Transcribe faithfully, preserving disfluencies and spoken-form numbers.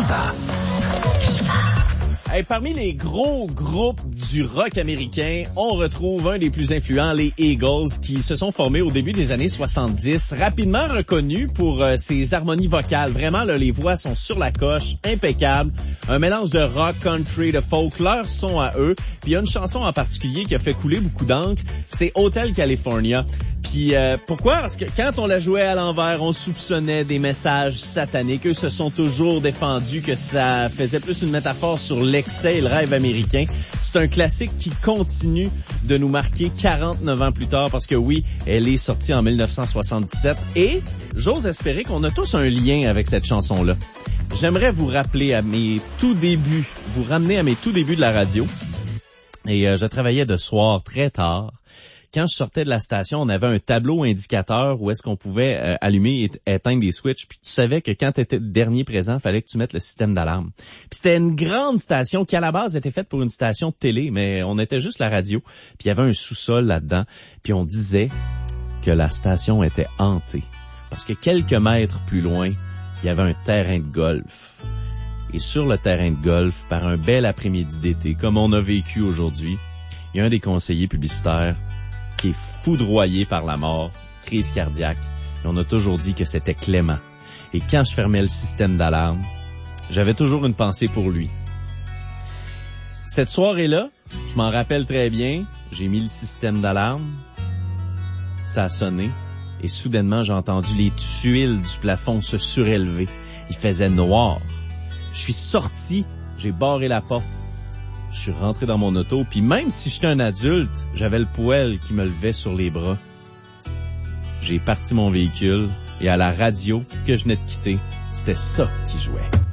Viva. Hey, parmi les gros groupes du rock américain, on retrouve un des plus influents, les Eagles, qui se sont formés au début des années soixante-dix, rapidement reconnus pour euh, ses harmonies vocales. Vraiment, là, les voix sont sur la coche, impeccables. Un mélange de rock, country, de folk, leurs sons à eux. Puis il y a une chanson en particulier qui a fait couler beaucoup d'encre, c'est Hotel California. Puis euh, pourquoi? Parce que quand on la jouait à l'envers, on soupçonnait des messages sataniques. Eux se sont toujours défendus que ça faisait plus une métaphore sur l'excès et le rêve américain. C'est un classique qui continue de nous marquer quarante-neuf ans plus tard parce que oui, elle est sortie en dix-neuf cent soixante-dix-sept et j'ose espérer qu'on a tous un lien avec cette chanson-là. J'aimerais vous rappeler à mes tout débuts, vous ramener à mes tout débuts de la radio. Et euh, je travaillais de soir très tard. Quand je sortais de la station, on avait un tableau indicateur où est-ce qu'on pouvait euh, allumer et éteindre des switches. Puis tu savais que quand tu étais le dernier présent, il fallait que tu mettes le système d'alarme. Puis c'était une grande station qui, à la base, était faite pour une station de télé, mais on était juste la radio. Puis il y avait un sous-sol là-dedans. Puis on disait que la station était hantée. Parce que quelques mètres plus loin, il y avait un terrain de golf. Et sur le terrain de golf, par un bel après-midi d'été, comme on a vécu aujourd'hui, il y a un des conseillers publicitaires qui est foudroyé par la mort, crise cardiaque. Et on a toujours dit que c'était Clément. Et quand je fermais le système d'alarme, j'avais toujours une pensée pour lui. Cette soirée-là, je m'en rappelle très bien, j'ai mis le système d'alarme, ça a sonné, et soudainement j'ai entendu les tuiles du plafond se surélever. Il faisait noir. Je suis sorti, j'ai barré la porte. Je suis rentré dans mon auto, puis même si j'étais un adulte, j'avais le poêle qui me levait sur les bras. J'ai parti mon véhicule, et à la radio que je venais de quitter, c'était ça qui jouait.